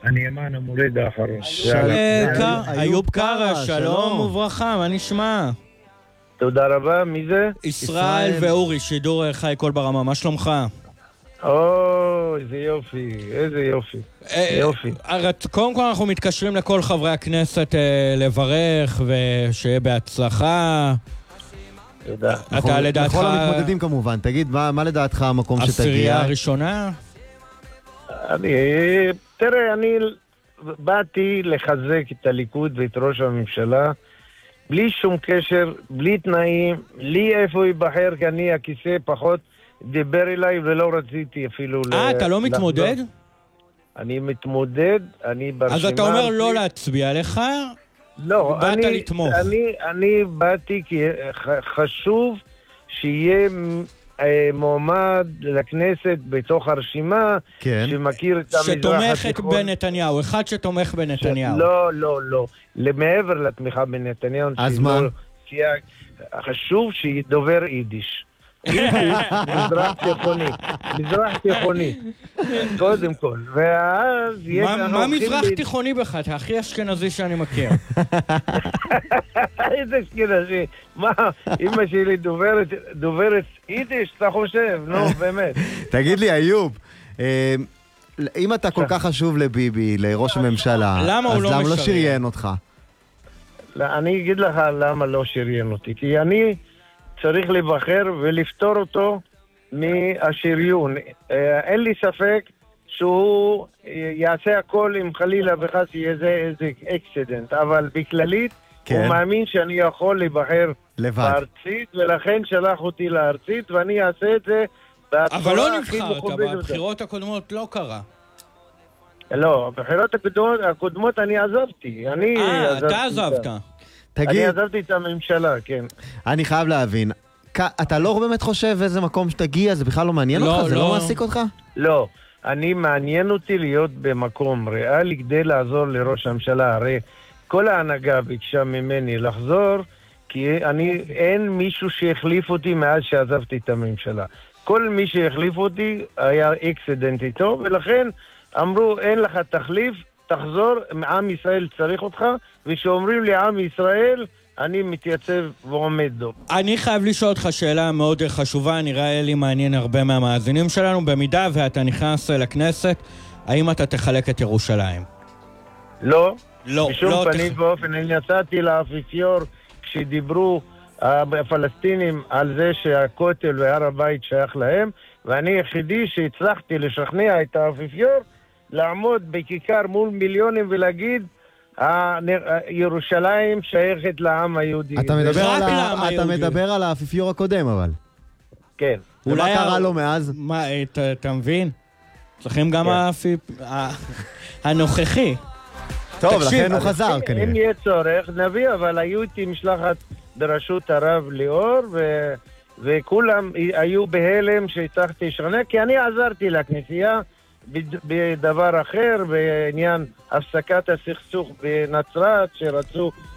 הנאמן המוריד האחרון. איוב קרא, שלום וברכה, מה נשמע? תודה רבה, מי זה? ישראל ואורי, שידור חי כל ברמה, מה שלומך? איזה יופי, איזה יופי. יופי. קודם כל אנחנו מתקשרים לכל חברי הכנסת לברך ושיהיה בהצלחה. תודה. אתה לדעתך... לכל המתמודדים כמובן, תגיד, מה לדעתך המקום שתגיע? עשירייה הראשונה? תראה, אני באתי לחזק את הליכוד ואת ראש הממשלה, בלי שום קשר, בלי תנאים, לי איפה ייבחר, כי אני הכיסא פחות דיבר אליי ולא רציתי אפילו... אתה לא מתמודד? אני מתמודד, אני ברשימה... אז אתה אומר לא להצביע לך? לא, באת לתמוך. אני באתי כי חשוב שיהיה מועמד לכנסת בתוך הרשימה, שמכיר את המזרח התיכון. שתומכת בנתניהו, אחד שתומך בנתניהו. לא. למעבר לתמיכה בנתניהו. אז מה? חשוב שידובר יידיש. מזרח תיכוני קודם כל, ואז מה מזרח תיכוני בך? אתה הכי אשכנזי שאני מכיר. איזה אשכנזי? מה, אמא שלי דוברת יידיש, אתה חושב? נו, באמת. תגיד לי, איוב, אם אתה כל כך חשוב לביבי, לראש הממשלה, אז למה לא שריין אותך? אני אגיד לך למה לא שריין אותי, כי אני צריך לבחר ולפתור אותו מהשריון. אין לי ספק שהוא יעשה הכל אם חלילה וחס יהיה איזה אקסידנט, אבל בכללית הוא מאמין שאני יכול לבחר בארצית, ולכן שלח אותי לארצית, ואני אעשה את זה אבל לא נבחרת, בבחירות הקודמות לא קרה. לא, בבחירות הקודמות אני עזבתי. אתה עזבת. אני עזבתי את הממשלה, כן. אני חייב להבין, אתה לא באמת חושב איזה מקום שתגיע, זה בכלל לא מעניין אותך? זה לא מעסיק אותך? לא, אני מעניין אותי להיות במקום ריאלי כדי לעזור לראש הממשלה. הרי כל ההנהגה ביקשה ממני לחזור, כי אין מישהו שהחליף אותי מאז שעזבתי את הממשלה. כל מי שהחליף אותי היה אקסידנט איתו, ולכן אמרו, אין לך תחליף, תחזור, עם ישראל צריך אותך, ושאומרים לי עם ישראל, אני מתייצב ועומד לו. אני חייב לשאול אותך שאלה מאוד חשובה, נראה לי מעניין הרבה מהמאזינים שלנו, במידה ואתה נכנס לכנסת, האם אתה תחלק את ירושלים? לא. בשום פנים ואופן, אני יצאתי לאפיפיור כשדיברו הפלסטינים על זה שהכותל והר הבית שייך להם, ואני יחידי שהצלחתי לשכנע את האפיפיור לעמוד בכיכר מול מיליונים ולהגיד ירושלים שייכת לעם היהודי. אתה מדבר על האפיפיור הקודם אבל. כן. ומה קרה לו מאז? מה, אתה מבין? צריכים גם הנוכחי. טוב, לכן הוא חזר כנראה. אם יהיה צורך, נביא, אבל היו איתי משלחת בראשות הרב ליאור, וכולם היו בהלם שהצלחתי לשכנע, כי אני עזרתי לכנסייה בדבר אחר, בעניין הפסקת הסכסוך בנצרת, שרצו